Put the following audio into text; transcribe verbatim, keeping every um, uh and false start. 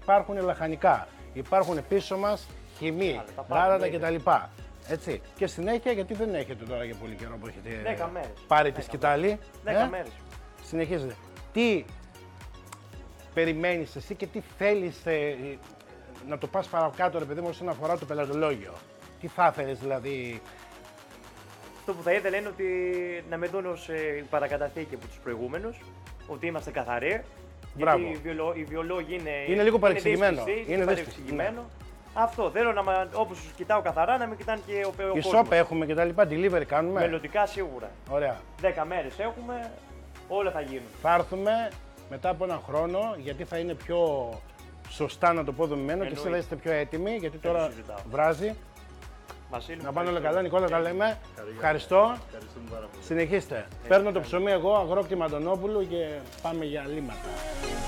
υπάρχουν λαχανικά, υπάρχουν πίσω μας χυμή, γάλατα κτλ. Έτσι. Και συνέχεια, γιατί δεν έχετε τώρα για πολύ καιρό που έχετε δέκα μέρες. πάρει τη σκητάλη. δέκα ε? μέρες. Συνεχίζετε. Τι περιμένεις εσύ και τι θέλεις ε, να το πας παρακάτω, ρε παιδί μου, όσον αφορά το πελατολόγιο. Τι θα ήθελες δηλαδή? Αυτό που θα ήθελα είναι ότι να με δουν ως ε, παρακαταθήκη από τους προηγούμενους, ότι είμαστε καθαροί. Μπράβο. Γιατί οι, βιολο, οι βιολόγοι είναι. Είναι λίγο παρεξηγημένο. δύσκολοι, Είναι Είναι δύσκολο. παρεξηγημένο. Αυτό θέλω να μα, όπως τους κοιτάω καθαρά να με κοιτάνε και ο, ο Και κόσμος. shop έχουμε και τα λοιπά, delivery κάνουμε. Μελλοντικά σίγουρα. Ωραία. δέκα μέρες έχουμε, όλα θα γίνουν. Θα έρθουμε μετά από ένα χρόνο, γιατί θα είναι πιο σωστά να το πω δομημένο και εσείς θα είστε πιο έτοιμοι, γιατί τώρα συζητάω. βράζει. Βασίλη, Να πάνε όλα καλά, Νικόλα, τα λέμε. Ευχαριστώ. Συνεχίστε. Παίρνω το ψωμί εγώ, αγρόκτημα Αντωνόπουλου και πάμε για λίματα.